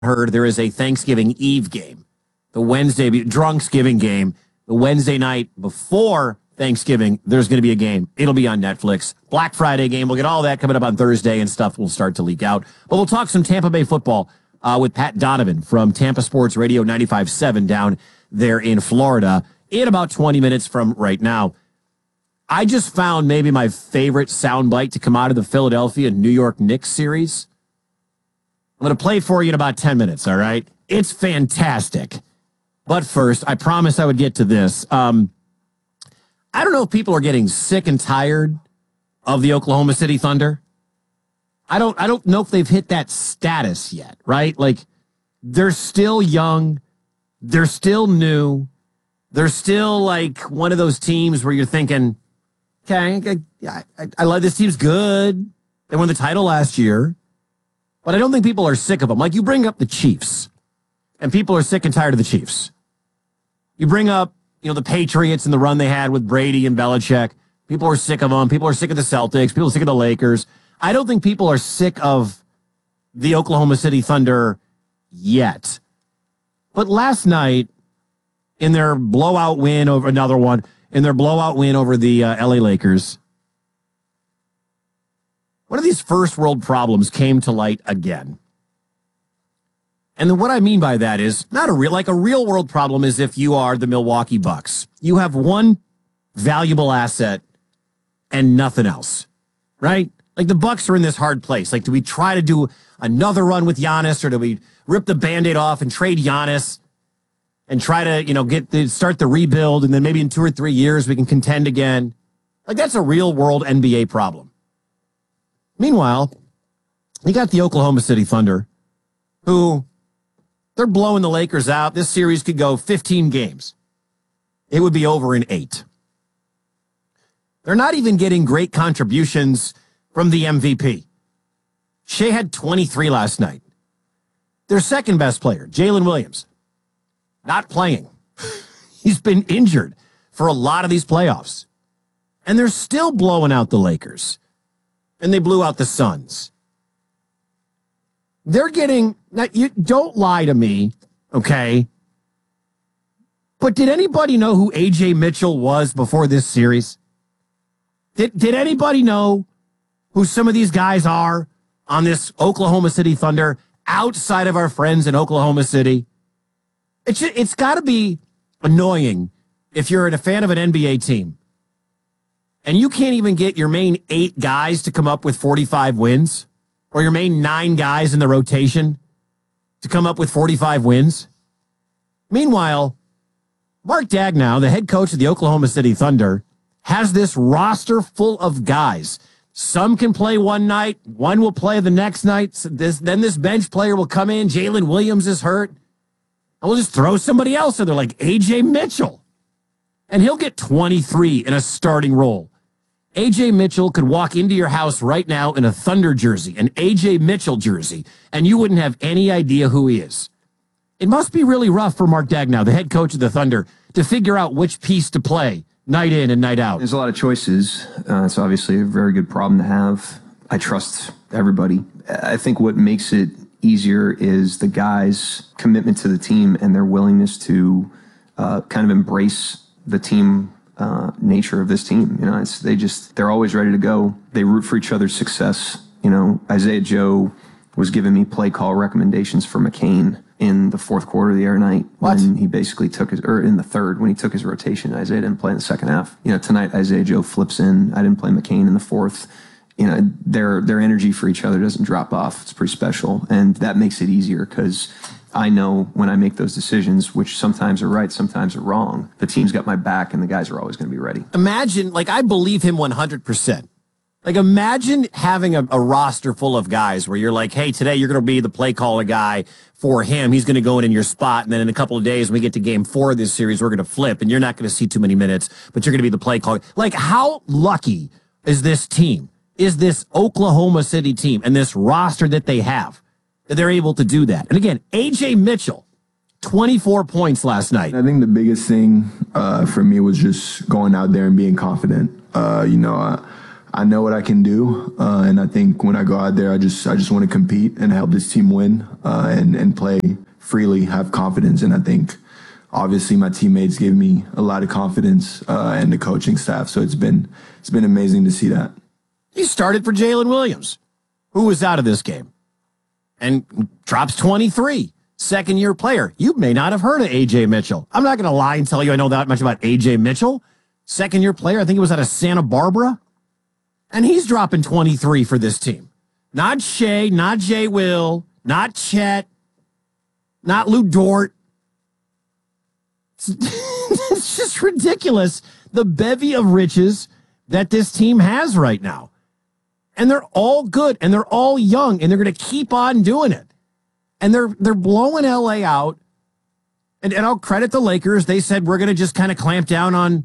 heard, there is a Thanksgiving Eve game, the Drunksgiving game, the Wednesday night before Thanksgiving. There's going to be a game. It'll be on Netflix. Black Friday game. We'll get all that coming up on Thursday, and stuff will start to leak out. But we'll talk some Tampa Bay football with Pat Donovan from Tampa Sports Radio 95.7 down there in Florida in about 20 minutes from right now. I just found maybe my favorite soundbite to come out of the Philadelphia New York Knicks series. I'm going to play for you in about 10 minutes, all right? It's fantastic. But first, I promised I would get to this. I don't know if people are getting sick and tired of the Oklahoma City Thunder. I don't know if they've hit that status yet, right? Like, they're still young. They're still new. They're still like one of those teams where you're thinking, okay, I like this team's good. They won the title last year. But I don't think people are sick of them. Like, you bring up the Chiefs, and people are sick and tired of the Chiefs. You bring up, the Patriots and the run they had with Brady and Belichick. People are sick of them. People are sick of the Celtics. People are sick of the Lakers. I don't think people are sick of the Oklahoma City Thunder yet. But last night, in their blowout win over the LA Lakers, one of these first world problems came to light again. And then what I mean by that is not a real world problem is if you are the Milwaukee Bucks. You have one valuable asset and nothing else, right? Like, the Bucks are in this hard place. Like, do we try to do another run with Giannis, or do we rip the Band-Aid off and trade Giannis and try to, start the rebuild, and then maybe in 2 or 3 years we can contend again? Like, that's a real world NBA problem. Meanwhile, you got the Oklahoma City Thunder, who they're blowing the Lakers out. This series could go 15 games. It would be over in 8. They're not even getting great contributions from the MVP. Shea had 23 last night. Their second best player, Jalen Williams, not playing. He's been injured for a lot of these playoffs. And they're still blowing out the Lakers. And they blew out the Suns. They're getting, now, you don't lie to me, okay? But did anybody know who A.J. Mitchell was before this series? Did anybody know who some of these guys are on this Oklahoma City Thunder outside of our friends in Oklahoma City? It's got to be annoying if you're a fan of an NBA team and you can't even get your main 8 guys to come up with 45 wins, or your main 9 guys in the rotation to come up with 45 wins. Meanwhile, Mark Daigneault, the head coach of the Oklahoma City Thunder, has this roster full of guys. Some can play one night, one will play the next night. Then this bench player will come in. Jalen Williams is hurt. And we'll just throw somebody else in there, like A.J. Mitchell. And he'll get 23 in a starting role. A.J. Mitchell could walk into your house right now in a Thunder jersey, an A.J. Mitchell jersey, and you wouldn't have any idea who he is. It must be really rough for Mark Daigneault, the head coach of the Thunder, to figure out which piece to play night in and night out. There's a lot of choices. It's obviously a very good problem to have. I trust everybody. I think what makes it easier is the guys' commitment to the team and their willingness to kind of embrace the team nature of this team. They're always ready to go. They root for each other's success. Isaiah Joe was giving me play call recommendations for McCain in the fourth quarter of the other night. When he basically in the third, when he took his rotation. Isaiah didn't play in the second half. Tonight Isaiah Joe flips in. I didn't play McCain in the fourth. Their energy for each other doesn't drop off. It's pretty special. And that makes it easier because I know when I make those decisions, which sometimes are right, sometimes are wrong, the team's got my back and the guys are always going to be ready. Imagine, I believe him 100%. Imagine having a roster full of guys where you're like, hey, today you're going to be the play caller guy for him. He's going to go in your spot. And then in a couple of days, when we get to game 4 of this series, we're going to flip and you're not going to see too many minutes, but you're going to be the play caller. How lucky is this team? Is this Oklahoma City team and this roster that they have? They're able to do that. And again, A.J. Mitchell, 24 points last night. I think the biggest thing for me was just going out there and being confident. I know what I can do, and I think when I go out there, I just want to compete and help this team win and play freely, have confidence. And I think obviously my teammates gave me a lot of confidence and the coaching staff. So it's been amazing to see that. He started for Jalen Williams, who was out of this game, and drops 23. Second-year player. You may not have heard of A.J. Mitchell. I'm not going to lie and tell you I know that much about A.J. Mitchell. Second-year player, I think he was out of Santa Barbara. And he's dropping 23 for this team. Not Shea, not Jay Will, not Chet, not Lou Dort. It's just ridiculous, the bevy of riches that this team has right now. And they're all good, and they're all young, and they're going to keep on doing it. And they're blowing LA out. And I'll credit the Lakers. They said, we're going to just kind of clamp down on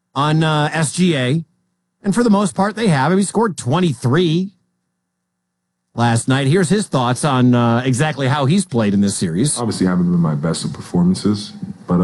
SGA. And for the most part, they have. He scored 23 last night. Here's his thoughts on exactly how he's played in this series. Obviously, haven't been my best of performances, but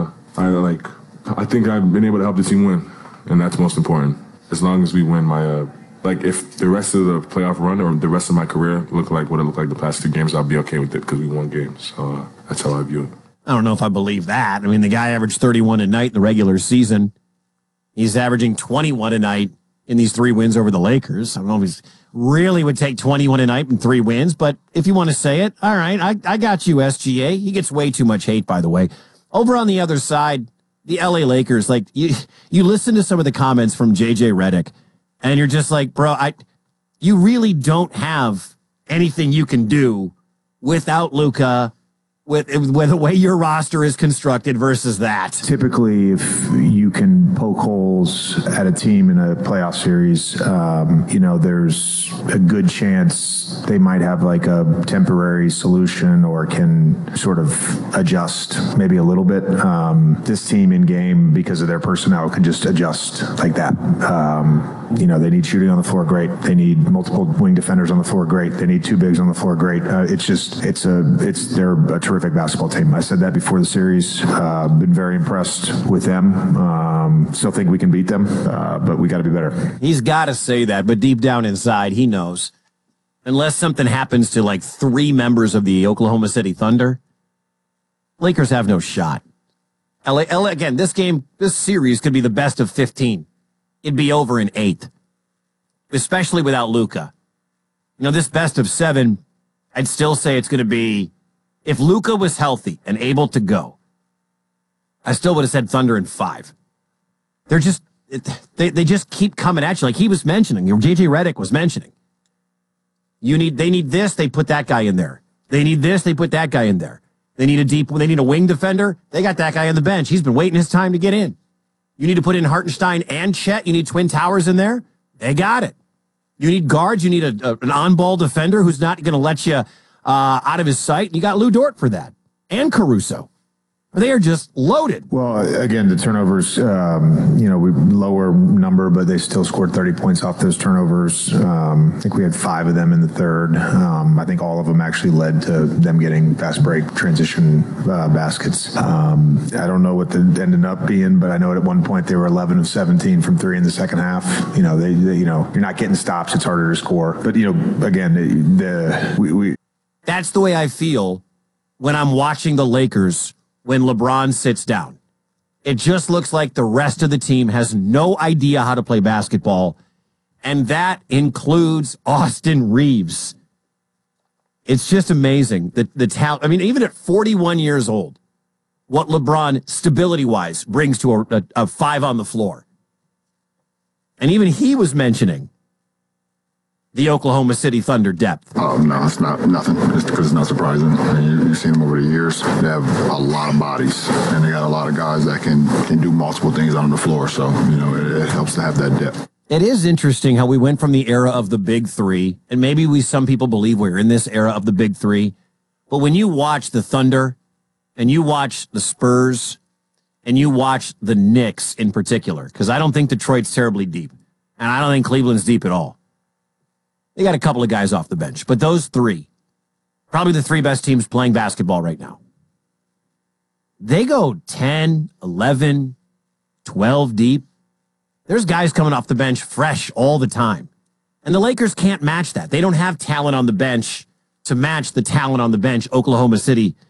I think I've been able to help the team win, and that's most important. As long as we win, if the rest of the playoff run or the rest of my career look like what it looked like the past 2 games, I'll be okay with it because we won games. So that's how I view it. I don't know if I believe that. I mean, the guy averaged 31 a night in the regular season. He's averaging 21 a night in these 3 wins over the Lakers. I don't know if he really would take 21 a night in 3 wins, but if you want to say it, all right, I got you, SGA. He gets way too much hate, by the way. Over on the other side, the LA Lakers, like you listen to some of the comments from JJ Redick, and you're just like, bro, you really don't have anything you can do without Luka, with the way your roster is constructed versus that. Typically, if you can poke holes at a team in a playoff series, there's a good chance they might have like a temporary solution or can sort of adjust maybe a little bit. This team in game, because of their personnel, can just adjust like that. They need shooting on the floor, great. They need multiple wing defenders on the floor, great. They need 2 bigs on the floor, great. They're a terrific basketball team. I said that before the series. Been very impressed with them. Still think we can beat them, but we got to be better. He's got to say that, but deep down inside, he knows. Unless something happens to like 3 members of the Oklahoma City Thunder, Lakers have no shot. LA again, this series could be the best of 15. It'd be over in 8th, especially without Luka. This best of 7, I'd still say it's going to be, if Luka was healthy and able to go, I still would have said Thunder in 5. They're just, they just keep coming at you. Like he was mentioning, JJ Redick was mentioning. They need this, they put that guy in there. They need this, they put that guy in there. They need a wing defender. They got that guy on the bench. He's been waiting his time to get in. You need to put in Hartenstein and Chet. You need Twin Towers in there. They got it. You need guards. You need an on-ball defender who's not going to let you out of his sight. You got Lou Dort for that. And Caruso. They are just loaded. Well, again, the turnovers, we lower number, but they still scored 30 points off those turnovers. I think we had 5 of them in the third. I think all of them actually led to them getting fast break transition baskets. I don't know what they ended up being, but I know at one point they were 11 of 17 from 3 in the second half. They you're not getting stops. It's harder to score. But, again, that's the way I feel when I'm watching the Lakers when LeBron sits down. It just looks like the rest of the team has no idea how to play basketball, and that includes Austin Reeves. It's just amazing, the talent. I mean, even at 41 years old, what LeBron, stability-wise, brings to a 5 on the floor. And even he was mentioning the Oklahoma City Thunder depth. Oh, no, it's not nothing. It's because it's not surprising. I mean, you've seen them over the years. They have a lot of bodies, and they got a lot of guys that can do multiple things on the floor. So, it helps to have that depth. It is interesting how we went from the era of the big 3, and maybe some people believe we're in this era of the big 3. But when you watch the Thunder, and you watch the Spurs, and you watch the Knicks in particular, because I don't think Detroit's terribly deep, and I don't think Cleveland's deep at all. They got a couple of guys off the bench, but those 3, probably the 3 best teams playing basketball right now. They go 10, 11, 12 deep. There's guys coming off the bench fresh all the time. And the Lakers can't match that. They don't have talent on the bench to match the talent on the bench Oklahoma City